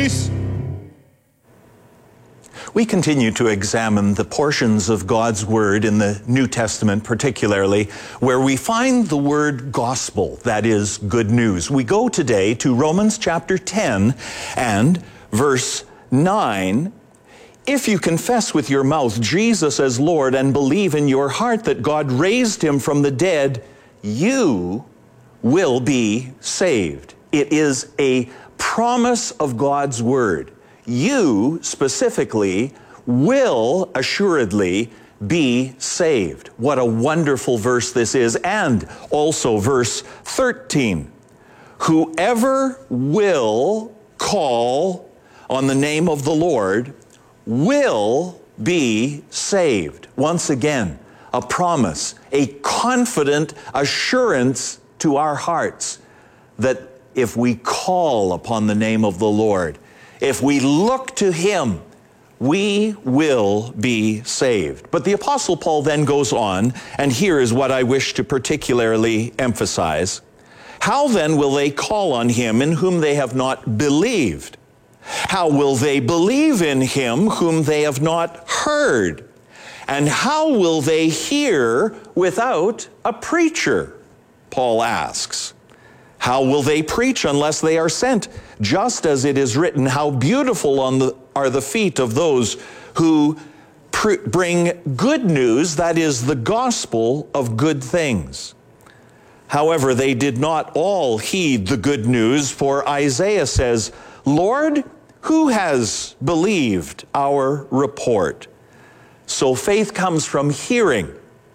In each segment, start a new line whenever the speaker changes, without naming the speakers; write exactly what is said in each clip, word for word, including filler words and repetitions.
Peace.
We continue to examine the portions of God's Word in the New Testament, particularly, where we find the word gospel, that is, good news. We go today to Romans chapter ten and verse nine. If you confess with your mouth Jesus as Lord and believe in your heart that God raised him from the dead, you will be saved. It is a promise of God's Word. You, specifically, will assuredly be saved. What a wonderful verse this is. And also verse thirteen. Whoever will call on the name of the Lord will be saved. Once again, a promise, a confident assurance to our hearts that if we call upon the name of the Lord, if we look to him, we will be saved. But the Apostle Paul then goes on, and here is what I wish to particularly emphasize. How then will they call on him in whom they have not believed? How will they believe in him whom they have not heard? And how will they hear without a preacher? Paul asks. How will they preach unless they are sent? Just as it is written, how beautiful on the, are the feet of those who pr- bring good news, that is the gospel of good things. However, they did not all heed the good news, for Isaiah says, Lord, who has believed our report? So faith comes from hearing,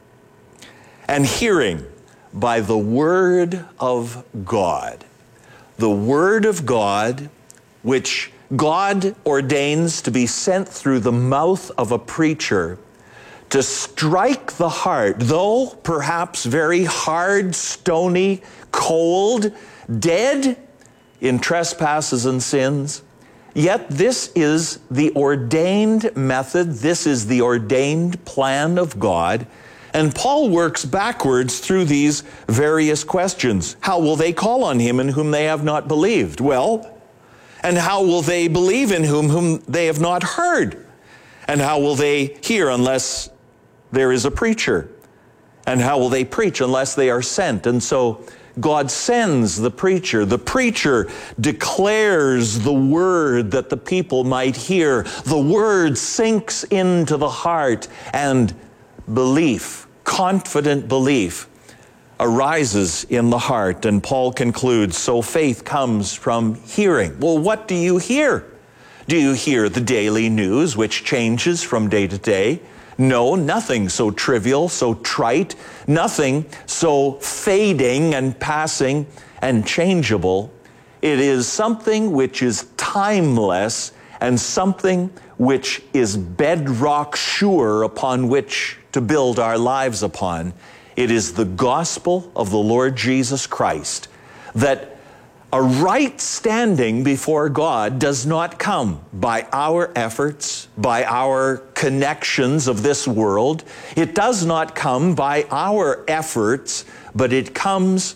and hearing by the Word of God. The Word of God, which God ordains to be sent through the mouth of a preacher to strike the heart, though perhaps very hard, stony, cold, dead in trespasses and sins. Yet this is the ordained method, this is the ordained plan of God. And Paul works backwards through these various questions. How will they call on him in whom they have not believed? Well, and how will they believe in whom, whom they have not heard? And how will they hear unless there is a preacher? And how will they preach unless they are sent? And so God sends the preacher. The preacher declares the word that the people might hear. The word sinks into the heart, and belief, confident belief, arises in the heart. And Paul concludes, so faith comes from hearing. Well, what do you hear? Do you hear the daily news, which changes from day to day? No, nothing so trivial, so trite, nothing so fading and passing and changeable. It is something which is timeless and something which is bedrock sure upon which to build our lives upon. It is the gospel of the Lord Jesus Christ, that a right standing before God does not come by our efforts, by our connections of this world. It does not come by our efforts, but it comes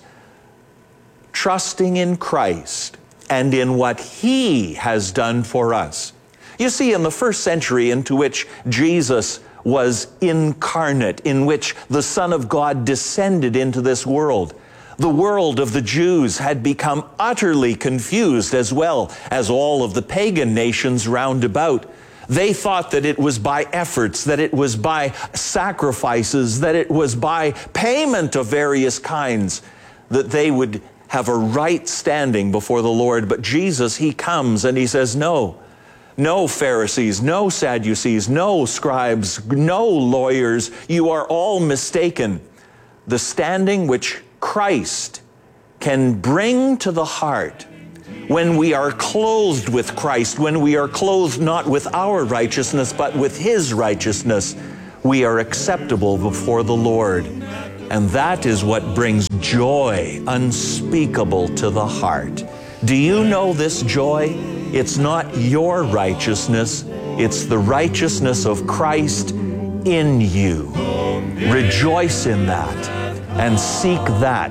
trusting in Christ and in what he has done for us. You see, in the first century into which Jesus was incarnate, in which the Son of God descended into this world, the world of the Jews had become utterly confused, as well as all of the pagan nations round about. They thought that it was by efforts, that it was by sacrifices, that it was by payment of various kinds that they would have a right standing before the Lord. But Jesus, he comes and he says, no, no Pharisees, no Sadducees, no scribes, no lawyers, you are all mistaken. The standing which Christ can bring to the heart when we are clothed with Christ, when we are clothed not with our righteousness, but with his righteousness, we are acceptable before the Lord. And that is what brings joy unspeakable to the heart. Do you know this joy? It's not your righteousness, it's the righteousness of Christ in you. Rejoice in that and seek that